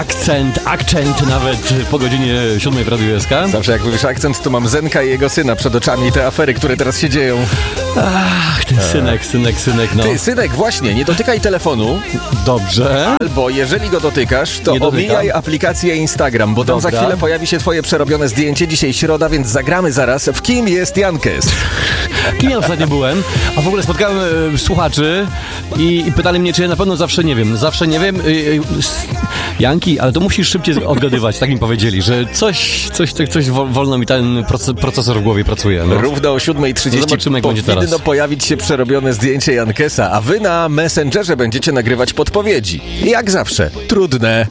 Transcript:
Akcent nawet po godzinie 7 w Radiu SK. Zawsze jak mówisz akcent, to mam Zenka i jego syna przed oczami i te afery, które teraz się dzieją. Ach, ten synek, no. Ty, synek, właśnie, nie dotykaj telefonu. Dobrze. Albo jeżeli go dotykasz, to omijaj aplikację Instagram, bo tam za chwilę pojawi się twoje przerobione zdjęcie. Dzisiaj środa, więc zagramy zaraz w Kim jest Jankes. Kim ja ostatnio byłem, a w ogóle spotkałem słuchaczy i pytali mnie, czy ja na pewno zawsze nie wiem. Janki, ale to musisz szybciej odgadywać, tak mi powiedzieli, że coś wolno mi ten procesor w głowie pracuje. No. Równo o 7:30 Zobaczymy, jak będzie teraz. Powinno pojawić się przerobione zdjęcie Jankesa, a wy na Messengerze będziecie nagrywać podpowiedzi. Jak zawsze, trudne.